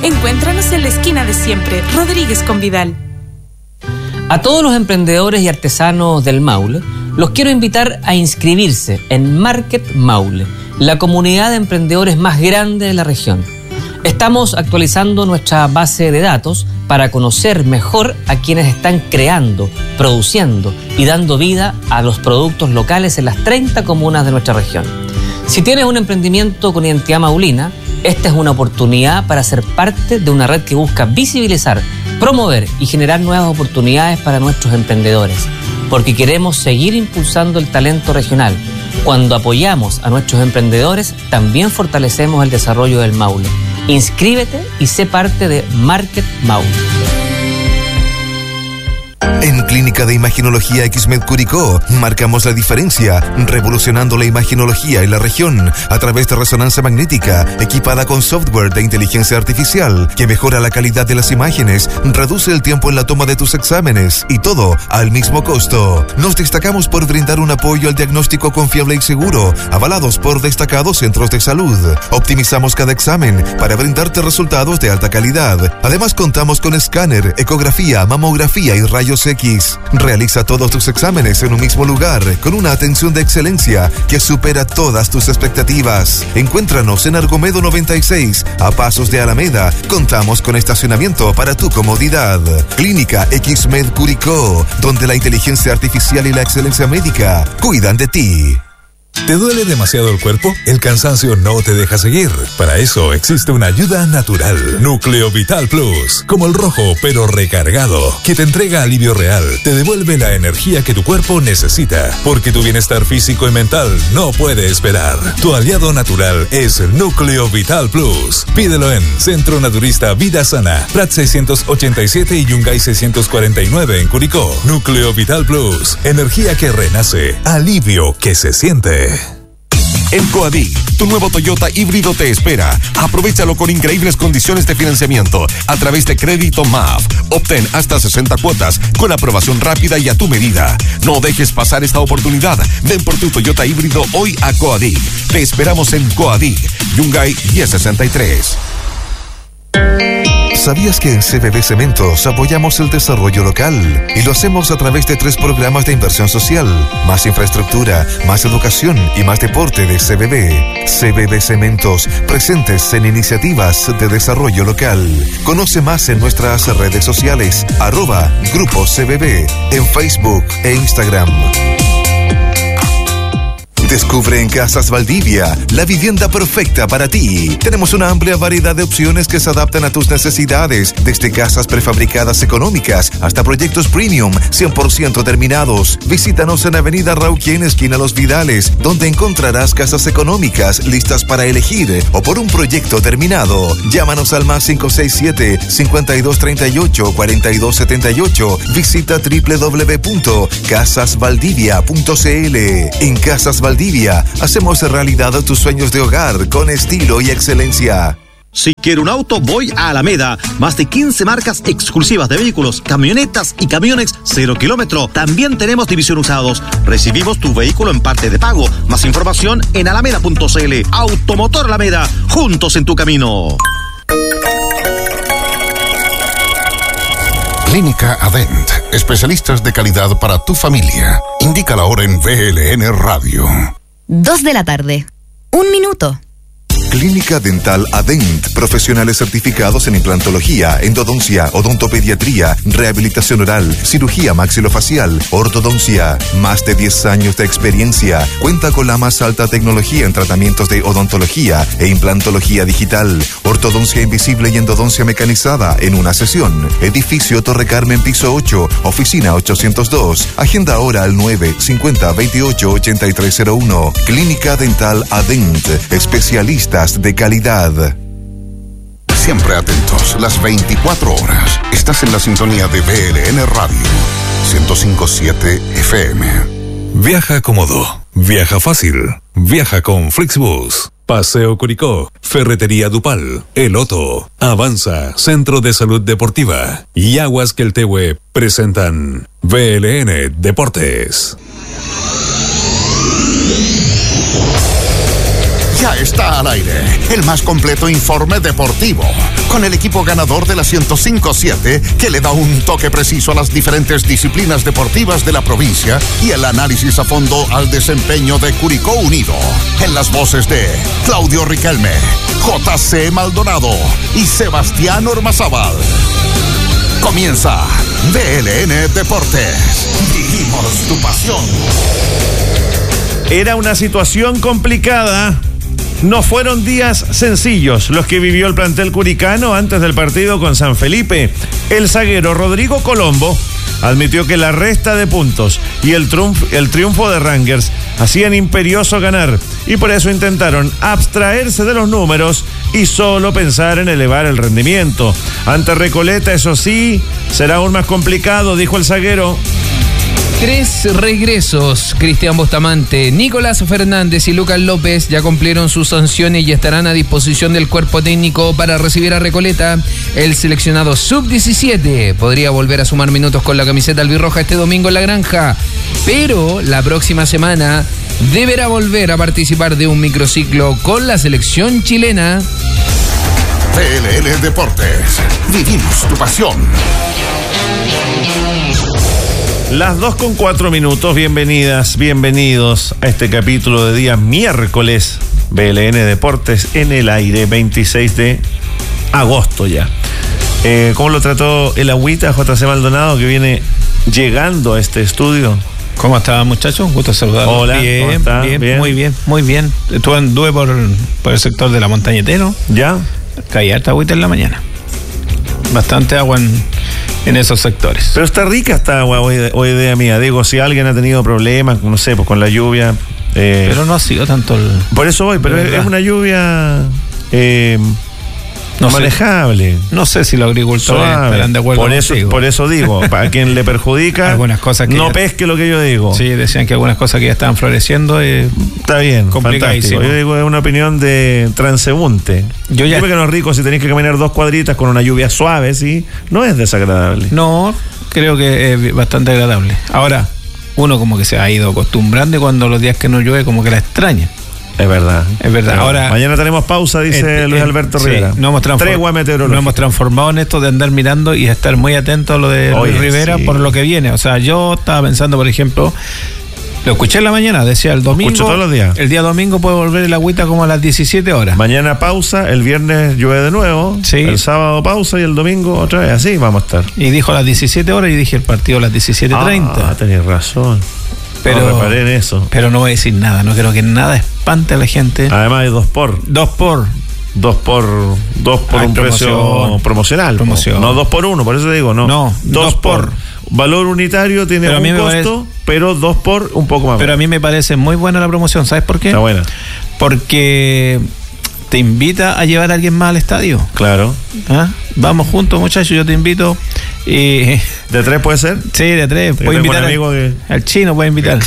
Encuéntranos en la esquina de siempre, Rodríguez con Vidal. A todos los emprendedores y artesanos del Maule, los quiero invitar a inscribirse en Market Maule, la comunidad de emprendedores más grande de la región. Estamos actualizando nuestra base de datos para conocer mejor a quienes están creando, produciendo y dando vida a los productos locales en las 30 comunas de nuestra región. Si tienes un emprendimiento con identidad maulina, esta es una oportunidad para ser parte de una red que busca visibilizar, promover y generar nuevas oportunidades para nuestros emprendedores, porque queremos seguir impulsando el talento regional. Cuando apoyamos a nuestros emprendedores, también fortalecemos el desarrollo del Maule. Inscríbete y sé parte de Market Maule. En Clínica de Imaginología XMED Curicó marcamos la diferencia, revolucionando la imaginología en la región a través de resonancia magnética equipada con software de inteligencia artificial que mejora la calidad de las imágenes, reduce el tiempo en la toma de tus exámenes y todo al mismo costo. Nos destacamos por brindar un apoyo al diagnóstico confiable y seguro, avalados por destacados centros de salud. Optimizamos cada examen para brindarte resultados de alta calidad. Además contamos con escáner, ecografía, mamografía y rayos X. Realiza todos tus exámenes en un mismo lugar, con una atención de excelencia que supera todas tus expectativas. Encuéntranos en Argomedo 96, a pasos de Alameda. Contamos con estacionamiento para tu comodidad. Clínica XMED Curicó, donde la inteligencia artificial y la excelencia médica cuidan de ti. ¿Te duele demasiado el cuerpo? El cansancio no te deja seguir. Para eso existe una ayuda natural. Núcleo Vital Plus, como el rojo pero recargado, que te entrega alivio real, te devuelve la energía que tu cuerpo necesita, porque tu bienestar físico y mental no puede esperar. Tu aliado natural es Núcleo Vital Plus. Pídelo en Centro Naturista Vida Sana, Prat 687 y Yungay 649 en Curicó. Núcleo Vital Plus, energía que renace, alivio que se siente. En Coadí, tu nuevo Toyota híbrido te espera. Aprovechalo con increíbles condiciones de financiamiento a través de Crédito MAF. Obtén hasta 60 cuotas con aprobación rápida y a tu medida. No dejes pasar esta oportunidad. Ven por tu Toyota híbrido hoy a Coadí. Te esperamos en Coadí, Yungay 1063. ¿Sabías que en CBB Cementos apoyamos el desarrollo local? Y lo hacemos a través de 3 programas de inversión social: más infraestructura, más educación y más deporte de CBB. CBB Cementos, presentes en iniciativas de desarrollo local. Conoce más en nuestras redes sociales, @Grupo CBB, en Facebook e Instagram. Descubre en Casas Valdivia la vivienda perfecta para ti. Tenemos una amplia variedad de opciones que se adaptan a tus necesidades, desde casas prefabricadas económicas hasta proyectos premium 100% terminados. Visítanos en Avenida Rauquén, esquina Los Vidales, donde encontrarás casas económicas listas para elegir o por un proyecto terminado. Llámanos al más 567-5238-4278. Visita www.casasvaldivia.cl. En Casas Valdivia hacemos realidad tus sueños de hogar con estilo y excelencia. Si quiero un auto, voy a Alameda. Más de 15 marcas exclusivas de vehículos, camionetas y camiones 0 kilómetro. También tenemos división usados. Recibimos tu vehículo en parte de pago. Más información en alameda.cl. Automotor Alameda, juntos en tu camino. Clínica Adent, especialistas de calidad para tu familia. Indica la hora en VLN Radio. 2 de la tarde. 1 minuto. Clínica Dental Adent, profesionales certificados en implantología, endodoncia, odontopediatría, rehabilitación oral, cirugía maxilofacial, ortodoncia. Más de 10 años de experiencia. Cuenta con la más alta tecnología en tratamientos de odontología e implantología digital, ortodoncia invisible y endodoncia mecanizada en una sesión. Edificio Torre Carmen, piso 8, oficina 802. Agenda ahora al 950-28-8301. Clínica Dental Adent, especialistas de calidad. Siempre atentos, las 24 horas. Estás en la sintonía de VLN Radio 105.7 FM. Viaja cómodo, viaja fácil, viaja con Flixbus. Paseo Curicó, Ferretería Dupal, El Otto, Avanza, Centro de Salud Deportiva y Aguas Queltehue presentan VLN Deportes. Ya está al aire el más completo informe deportivo, con el equipo ganador de la 105.7 que le da un toque preciso a las diferentes disciplinas deportivas de la provincia y el análisis a fondo al desempeño de Curicó Unido. En las voces de Claudio Riquelme, JC Maldonado y Sebastián Ormazábal. Comienza BLN Deportes. Vivimos tu pasión. Era una situación complicada. No fueron días sencillos los que vivió el plantel curicano antes del partido con San Felipe. El zaguero Rodrigo Colombo admitió que la resta de puntos y el triunfo de Rangers hacían imperioso ganar y por eso intentaron abstraerse de los números y solo pensar en elevar el rendimiento. Ante Recoleta, eso sí, será aún más complicado, dijo el zaguero. 3 regresos. Cristian Bustamante, Nicolás Fernández y Lucas López ya cumplieron sus sanciones y estarán a disposición del cuerpo técnico para recibir a Recoleta. El seleccionado sub-17 podría volver a sumar minutos con la camiseta albirroja este domingo en La Granja, pero la próxima semana deberá volver a participar de un microciclo con la selección chilena. BLN Deportes. Vivimos tu pasión. Las 2:04, bienvenidos a este capítulo de día miércoles, BLN Deportes en el aire, 26 de agosto ya. ¿Cómo lo trató el agüita JC Maldonado que viene llegando a este estudio? ¿Cómo está, muchachos? Un gusto saludarlos. Hola, bien, ¿cómo está? Bien, muy bien. Anduve por el sector de la Montañetero. ¿Ya? Caí harta agüita en la mañana. Bastante agua en esos sectores. Pero está rica esta agua hoy idea mía. Digo, si alguien ha tenido problemas, no sé, pues con la lluvia. Pero no ha sido tanto Por eso voy, pero es una lluvia no manejable. No sé si los agricultores estarán de acuerdo contigo. Por eso digo, para quien le perjudica, algunas cosas que no pesque lo que yo digo. Sí, decían que algunas cosas que ya estaban floreciendo. Está bien, fantástico. Yo digo, es una opinión de transeúnte. Dime que no es rico si tenés que caminar 2 cuadritas con una lluvia suave, ¿sí? No es desagradable. No, creo que es bastante agradable. Ahora, uno como que se ha ido acostumbrando y cuando los días que no llueve como que la extraña. Es verdad. Ahora, mañana tenemos pausa, dice Luis Alberto Rivera. Tregua meteorológica. Nos hemos transformado en esto de andar mirando y estar muy atentos a lo de Luis Rivera por lo que viene. O sea, yo estaba pensando, por ejemplo, lo escuché en la mañana, decía el domingo. Escucho todos los días. El día domingo puede volver el agüita como a las 17 horas. Mañana pausa, el viernes llueve de nuevo. Sí. El sábado pausa y el domingo otra vez. Así vamos a estar. Y dijo a las 17 horas y dije el partido a las 17:30. Tenés razón. Pero no reparé en eso. Pero no voy a decir nada, no quiero que nada espante a la gente. Además hay 2 por un precio promocional. No 2 por 1, por eso digo, no 2 por. Valor unitario tiene pero un costo, pero 2 por un poco más. Pero a mí me parece muy buena la promoción, ¿sabes por qué? Está buena. Porque te invita a llevar a alguien más al estadio. Claro. Vamos juntos, muchachos, yo te invito. ¿De 3 puede ser? Sí, de 3. Puedo invitar al chino, puede invitar.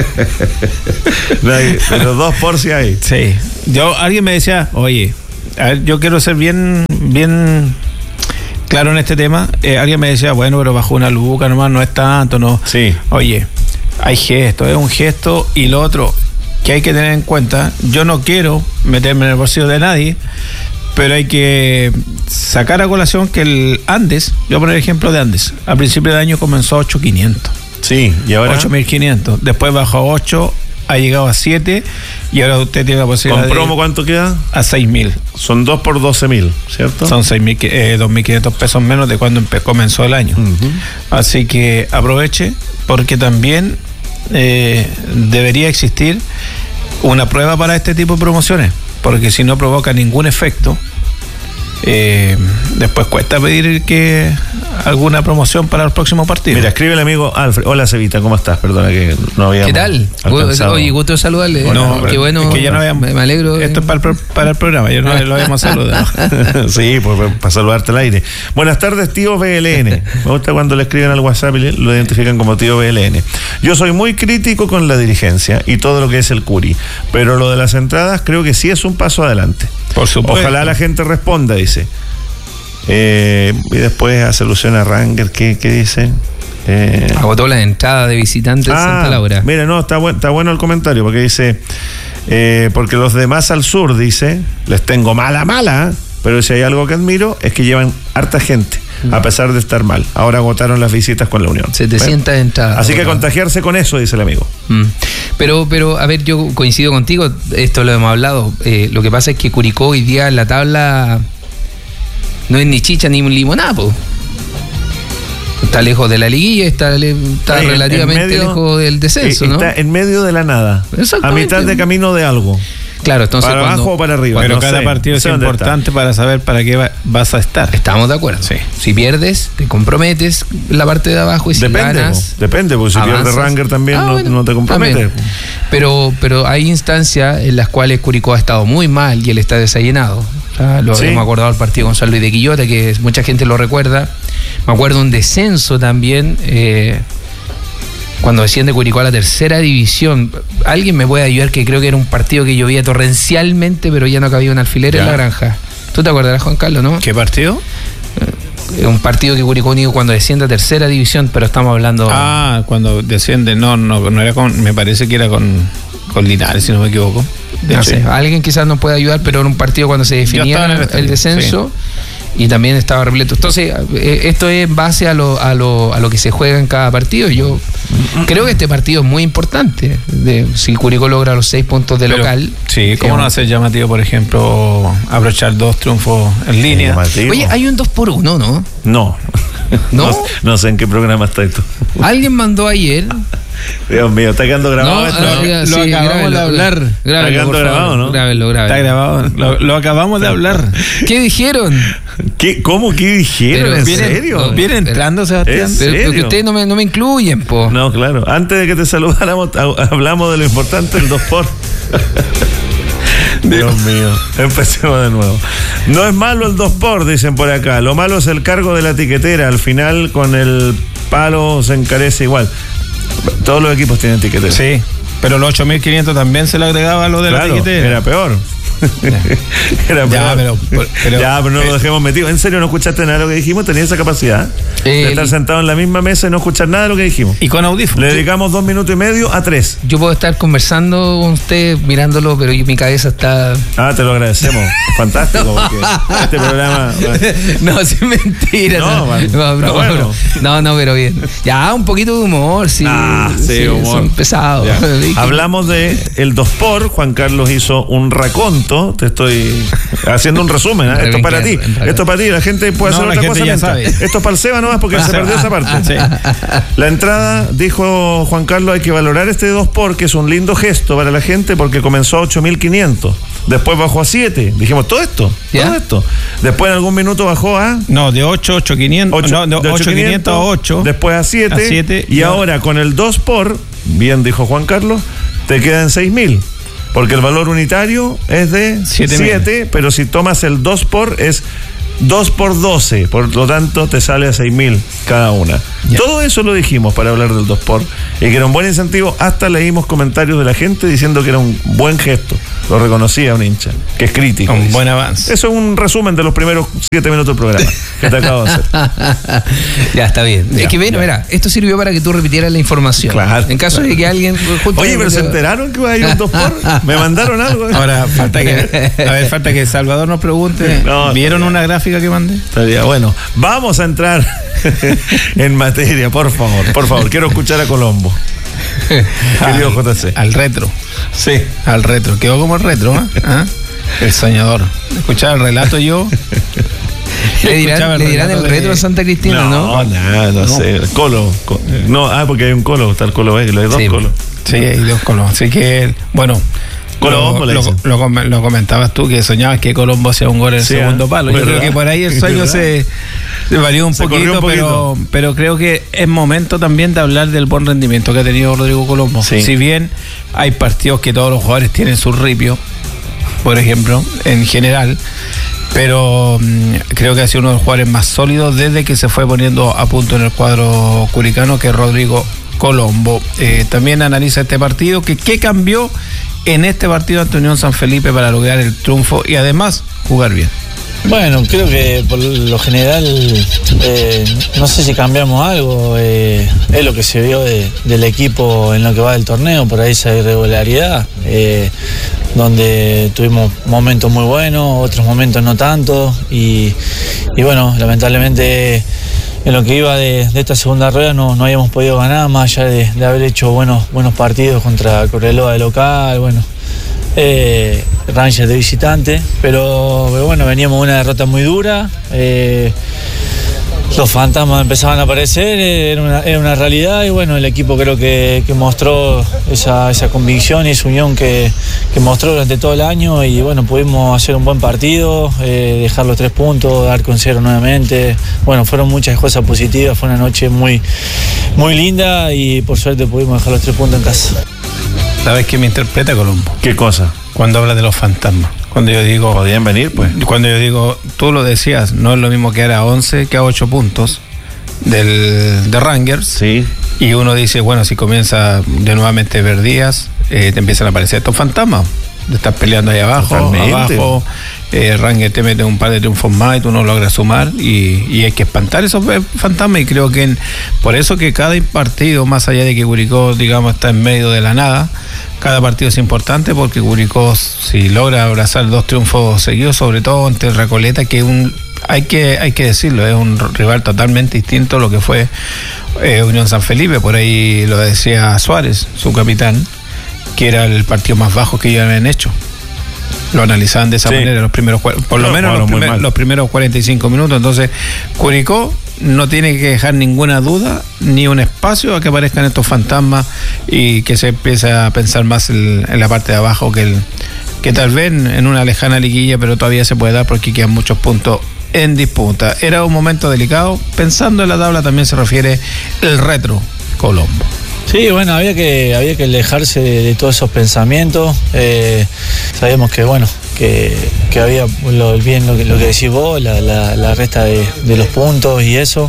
Pero 2 por si hay. Sí. Alguien me decía, oye, a ver, yo quiero ser bien claro en este tema. Alguien me decía, bueno, pero bajo una luca nomás no es tanto, no. Sí. Oye, hay gestos, es un gesto y lo otro que hay que tener en cuenta. Yo no quiero meterme en el bolsillo de nadie, pero hay que sacar a colación que el Andes, yo voy a poner el ejemplo de Andes, a principio de año comenzó a 8.500. Sí, y ahora 8.500. Después bajó a 8, ha llegado a 7 y ahora usted tiene la posibilidad. ¿Con promo cuánto queda? A 6.000. Son 2 por 12.000, ¿cierto? Son 2.500 pesos menos de cuando comenzó el año. Así que aproveche, porque también debería existir una prueba para este tipo de promociones, porque si no provoca ningún efecto, después cuesta pedir que alguna promoción para el próximo partido. Mira, escribe el amigo Alfred. Hola, Cevita, ¿cómo estás? Perdona que no había. ¿Qué tal? Oye, gusto saludarle. Qué bueno. Es que ya no habíamos, me alegro. Esto es para el programa, ya no lo habíamos saludado. Sí, pues para saludarte al aire. Buenas tardes, tío BLN. Me gusta cuando le escriben al WhatsApp y lo identifican como tío BLN. Yo soy muy crítico con la dirigencia y todo lo que es el Curi, pero lo de las entradas creo que sí es un paso adelante. Por supuesto. Ojalá la gente responda, dice. Y después hace alusión a Ranger, ¿qué dice? Agotó la entrada de visitantes de Santa Laura. Mira, no, está bueno el comentario, porque dice porque los demás al sur, dice, les tengo mala, pero si hay algo que admiro es que llevan harta gente, a pesar de estar mal. Ahora agotaron las visitas con la Unión. 700 entradas. Así que contagiarse con eso, dice el amigo. Pero, a ver, yo coincido contigo, esto lo hemos hablado. Lo que pasa es que Curicó hoy día en la tabla no es ni chicha ni limonada, po. Está lejos de la liguilla, está relativamente lejos del descenso, ¿no? Está en medio de la nada, a mitad de camino de algo. Claro, entonces para abajo o para arriba. Pero cada partido es importante para saber para qué vas a estar. Estamos de acuerdo. Sí. Si pierdes, te comprometes en la parte de abajo, y si ganas... Depende, porque si pierdes Ranger también no te comprometes. Pero hay instancias en las cuales Curicó ha estado muy mal y él está desallenado. Lo hemos acordado al partido con San Luis de Quillota, que mucha gente lo recuerda. Me acuerdo un descenso también, cuando desciende Curicó a la tercera división. Alguien me puede ayudar, que creo que era un partido que llovía torrencialmente, pero ya no cabía un alfiler en la granja. ¿Tú te acuerdas, Juan Carlos, no? ¿Qué partido? Un partido que Curicó Unido cuando desciende a tercera división, pero estamos hablando... cuando desciende, no era me parece que era con Linares, si no me equivoco. No sé, alguien quizás nos puede ayudar, pero en un partido cuando se definía el descenso... Sí. Y también estaba repleto. Entonces, esto es en base a lo que se juega en cada partido. Yo creo que este partido es muy importante. Si Curicó logra los 6 puntos de local. Sí, ¿cómo no hacer llamativo, por ejemplo, abrochar 2 triunfos en línea? Oye, hay un 2x1, ¿no? No. No sé en qué programa está esto. Alguien mandó ayer. Dios mío, está quedando grabado esto. Lo acabamos de hablar. Está quedando grabado, ¿no? Grábenlo. Está grabado. Lo acabamos de hablar. ¿Qué dijeron? ¿Cómo que dijeron? ¿En serio? Viene entrando, Sebastián. Pero que ustedes no me incluyen, po. No, claro. Antes de que te saludáramos, hablamos de lo importante del 2x. Dios mío, empecemos de nuevo. No es malo el 2x, dicen por acá. Lo malo es el cargo de la tiquetera. Al final, con el palo se encarece igual. Todos los equipos tienen tiquetera. Sí, pero los 8.500 también se le agregaba lo de la tiquetera. Era peor. Pero no lo dejemos metido. ¿En serio no escuchaste nada de lo que dijimos? ¿Tenías esa capacidad de estar sentado en la misma mesa y no escuchar nada de lo que dijimos? Y con audífonos. Le dedicamos 2 minutos y medio a 3. Yo puedo estar conversando con usted, mirándolo, pero mi cabeza está... te lo agradecemos. Fantástico, porque este programa... No, es mentira. No, pero bien. Ya, un poquito de humor, sí. Humor. Son pesados. Hablamos de el 2x. Juan Carlos hizo un raconto. Te estoy haciendo un resumen. Esto es para ti. Esto es para ti. La gente puede hacer otra cosa. Esto es para el Seba nomás, porque se perdió esa parte. La entrada, dijo Juan Carlos, hay que valorar este 2x, que es un lindo gesto para la gente, porque comenzó a 8.500. Después bajó a 7. Dijimos, todo esto. Después en algún minuto bajó a... No, de 8.500 a 8. Después a 7. Y ahora con el 2x, bien dijo Juan Carlos, te quedan 6.000. Porque el valor unitario es de 7, pero si tomas el 2x es 2 por 12, por lo tanto te sale a 6.000 cada una. Todo eso lo dijimos para hablar del 2x y que era un buen incentivo. Hasta leímos comentarios de la gente diciendo que era un buen gesto. Lo reconocía un hincha, que es crítico. Un buen avance. Eso es un resumen de los primeros 7 minutos del programa que te acabo de hacer. Ya, está bien. Es que mira, esto sirvió para que tú repitieras la información. Claro. En caso de que alguien... Oye, pero ¿se enteraron que va a ir un 2x? ¿Me mandaron algo? Ahora, falta que Salvador nos pregunte. ¿Vieron una gráfica que mandé? Estaría bueno. Vamos a entrar en materia, por favor. Quiero escuchar a Colombo. Querido JC. Al retro. Sí. Al retro. Quedó como el retro, El soñador. Escuchar el relato yo. Le dirán el retro a Santa Cristina, ¿no? No sé. Colo. No, porque hay un Colo. Está el Colo B, hay 2 Colos. Sí, hay 2 Colos. Así que, bueno. Lo comentabas tú, que soñabas que Colombo hacía un gol en el segundo palo. Yo creo que por ahí el sueño se varió un poquito, pero creo que es momento también de hablar del buen rendimiento que ha tenido Rodrigo Colombo. Si bien hay partidos que todos los jugadores tienen su ripio, por ejemplo, en general, pero creo que ha sido uno de los jugadores más sólidos desde que se fue poniendo a punto en el cuadro curicano, que es Rodrigo Colombo. También analiza este partido, qué cambió en este partido ante Unión San Felipe para lograr el triunfo y además jugar bien. Bueno, creo que por lo general, no sé si cambiamos algo, es lo que se vio del equipo en lo que va del torneo, por ahí esa irregularidad, donde tuvimos momentos muy buenos, otros momentos no tanto, y bueno, lamentablemente en lo que iba de esta segunda rueda no habíamos podido ganar, más allá de haber hecho buenos partidos contra Correloa de local, bueno. Rangers de visitante, pero bueno, veníamos de una derrota muy dura, los fantasmas empezaban a aparecer, era una realidad, y bueno, el equipo creo que mostró esa convicción y esa unión que mostró durante todo el año, y bueno, pudimos hacer un buen partido, dejar los 3 puntos, dar con 0 nuevamente, bueno, fueron muchas cosas positivas, fue una noche muy, muy linda, y por suerte pudimos dejar los 3 puntos en casa. ¿Sabes qué me interpreta, Colombo? ¿Qué cosa? Cuando habla de los fantasmas. Cuando yo digo... ¿Podían venir, pues? Cuando yo digo, tú lo decías, no es lo mismo que era 11 que a 8 puntos de Rangers. Sí. Y uno dice, bueno, si comienza de nuevamente ver días, te empiezan a aparecer estos fantasmas. Estás peleando ahí abajo, Rangers te mete un par de triunfos más y tú no logras sumar, y hay que espantar esos fantasmas, y creo que por eso que cada partido, más allá de que Curicó, digamos, está en medio de la nada, cada partido es importante, porque Curicó, si logra abrazar 2 triunfos seguidos, sobre todo ante Recoleta, que hay que decirlo, es un rival totalmente distinto a lo que fue Unión San Felipe, por ahí lo decía Suárez, su capitán, que era el partido más bajo que ellos habían hecho. Lo analizaban de esa manera los primeros, por lo menos los primeros 45 minutos. Entonces, Curicó no tiene que dejar ninguna duda ni un espacio a que aparezcan estos fantasmas, y que se empiece a pensar más en la parte de abajo, que tal vez en una lejana liguilla, pero todavía se puede dar porque quedan muchos puntos en disputa. Era un momento delicado. Pensando en la tabla también se refiere el retro Colombo. Sí, bueno, había que alejarse de todos esos pensamientos. Sabíamos que, bueno, que había lo que decís vos, la resta de los puntos y eso.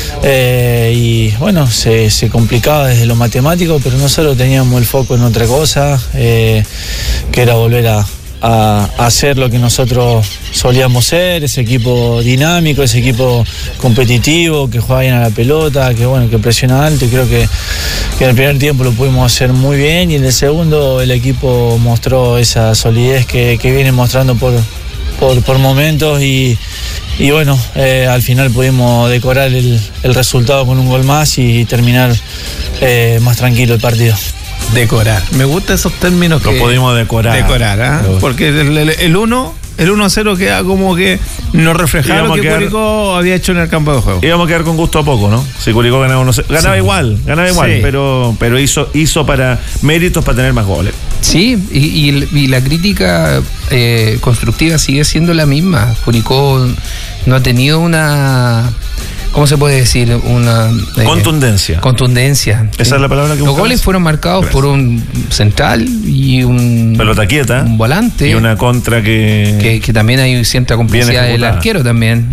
Y bueno, se complicaba desde lo matemático, pero nosotros teníamos el foco en otra cosa, que era volver a hacer lo que nosotros solíamos ser, ese equipo dinámico, ese equipo competitivo, que juega bien a la pelota, que bueno, que presiona alto, y creo que en el primer tiempo lo pudimos hacer muy bien, y en el segundo el equipo mostró esa solidez que viene mostrando por momentos, y bueno, al final pudimos decorar el resultado con un gol más y terminar más tranquilo el partido. Decorar. Me gustan esos términos que... Lo pudimos decorar. Decorar, ¿eh? Porque el 1-0 queda como que no reflejaba lo que Curicó había hecho en el campo de juego. Íbamos a quedar con gusto a poco, ¿no? Si Curicó ganaba 1-0. Ganaba igual, sí. pero hizo para méritos para tener más goles. Sí, y la crítica constructiva sigue siendo la misma. Curicó no ha tenido una... ¿Cómo se puede decir? Una contundencia. Contundencia. Esa es la palabra que Los goles fueron marcados por un central y un pelota quieta, un volante, y una contra que también hay cierta complicidad del arquero también.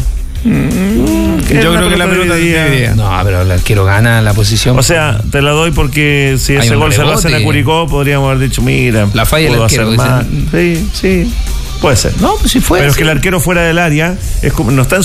Yo creo que la pelota dividía. No, pero el arquero gana la posición. O sea, te la doy porque si ese gol se lo hacen a Curicó, podríamos haber dicho, mira, la falla del arquero. Sí. Puede ser. No, pues si fue. Pero es que el arquero fuera del área es como, no está en